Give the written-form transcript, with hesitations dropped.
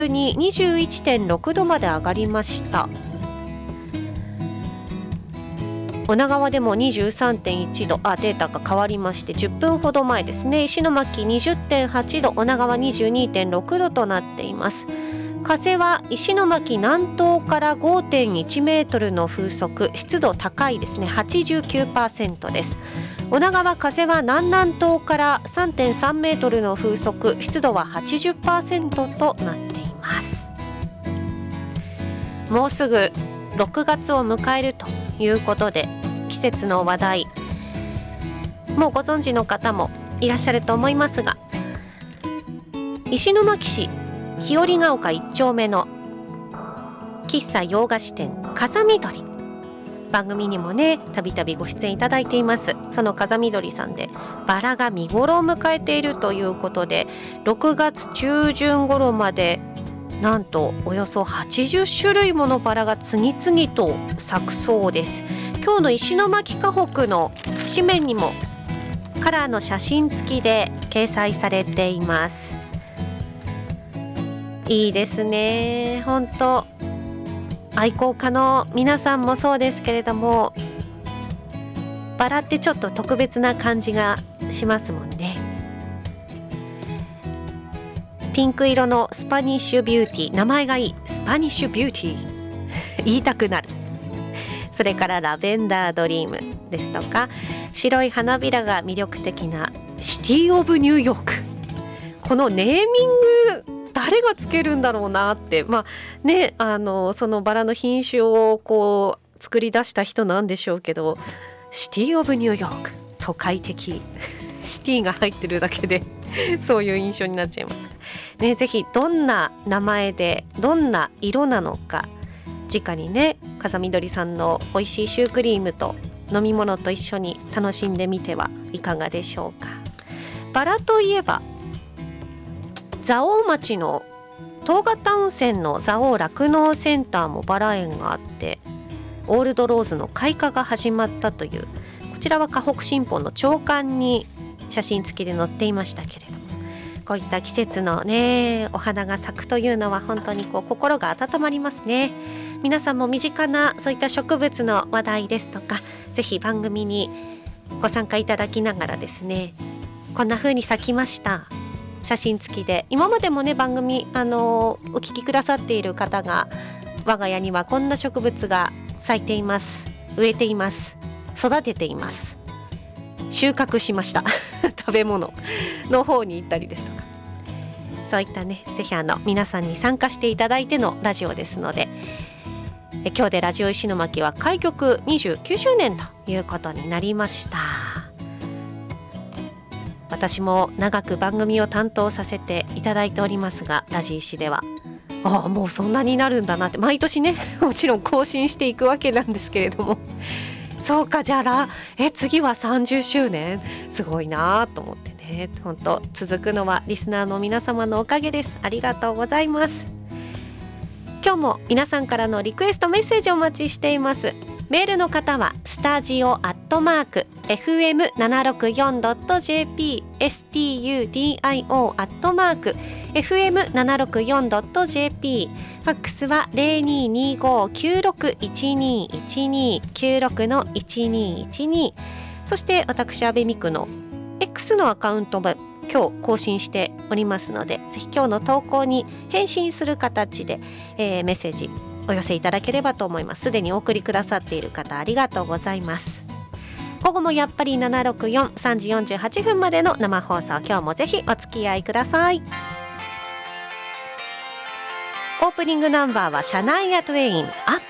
に 21.6 度まで上がりました。女川でも 23.1 度データが変わりまして10分ほど前ですね。石巻 20.8 度、女川 22.6 度となっています。風は石巻南東から 5.1 メートルの風速、湿度高いですね。 89% です。女川風は南南東から 3.3 メートルの風速、湿度は 80% となっています。もうすぐ6月を迎えるということで、季節の話題もうご存知の方もいらっしゃると思いますが、石巻市日和ヶ丘1丁目の喫茶洋菓子店風見鶏、番組にもねたびたびご出演いただいています。その風見鶏さんでバラが見頃を迎えているということで、6月中旬頃までなんとおよそ80種類ものバラが次々と咲くそうです。今日の石巻河北の紙面にもカラーの写真付きで掲載されています。いいですね。本当愛好家の皆さんもそうですけれども、バラってちょっと特別な感じがしますもんね。ピンク色のスパニッシュビューティー、名前がいい、スパニッシュビューティー言いたくなる。それからラベンダードリームですとか、白い花びらが魅力的なシティオブニューヨーク。このネーミング誰がつけるんだろうなって、そのバラの品種をこう作り出した人なんでしょうけど、シティオブニューヨーク、都会的シティが入ってるだけでそういう印象になっちゃいますね。ぜひどんな名前でどんな色なのか、直にね風見鶏さんの美味しいシュークリームと飲み物と一緒に楽しんでみてはいかがでしょうか。バラといえば蔵王町の東方温泉の蔵王酪農センターもバラ園があって、オールドローズの開花が始まったという、こちらは河北新報の朝刊に写真付きで載っていましたけれども、こういった季節のねお花が咲くというのは本当にこう心が温まりますね。皆さんも身近なそういった植物の話題ですとか、ぜひ番組にご参加いただきながらですね、こんな風に咲きました写真付きで、今までもね番組お聞きくださっている方が、我が家にはこんな植物が咲いています、植えています、育てています、収穫しました食べ物の方に行ったりですとか、そういったねぜひ皆さんに参加していただいてのラジオですので、今日でラジオ石巻は開局29周年ということになりました。私も長く番組を担当させていただいておりますが、ラジ石ではもうそんなになるんだなって毎年ねもちろん更新していくわけなんですけれども、そうか、じゃあ次は30周年すごいなと思ってね、本当続くのはリスナーの皆様のおかげです。ありがとうございます。今日も皆さんからのリクエストメッセージをお待ちしています。メールの方はスタジオ@fm764.jp studio@fm764.jp、 ファックスは 0225-961212 96-1212、そして私阿部美久の X のアカウントも今日更新しておりますので、ぜひ今日の投稿に返信する形で、メッセージお寄せいただければと思います。すでにお送りくださっている方ありがとうございます。午後もやっぱり764、3時48分までの生放送、今日もぜひお付き合いください。オープニングナンバーはシャナイア・トゥエイン、アッ